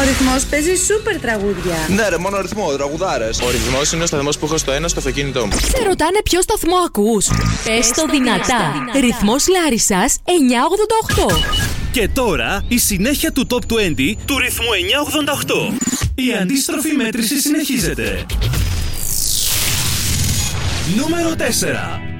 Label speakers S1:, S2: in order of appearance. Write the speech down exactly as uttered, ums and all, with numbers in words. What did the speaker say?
S1: ρυθμός παίζει σούπερ τραγούδια.
S2: Ναι, ρε, μόνο ρυθμό, τραγουδάρες.
S3: Ο ρυθμός είναι ο σταθμός που έχω στο ένα στο αυτοκίνητό μου.
S4: Σε ρωτάνε ποιο σταθμό ακούς. Πες το δυνατά. Ρυθμός Λάρισσας εννιακόσια ογδόντα οκτώ.
S5: Και τώρα η συνέχεια του Top είκοσι του ρυθμού εννιακόσια ογδόντα οκτώ. Η αντίστροφη μέτρηση συνεχίζεται. Νούμερο τέσσερα.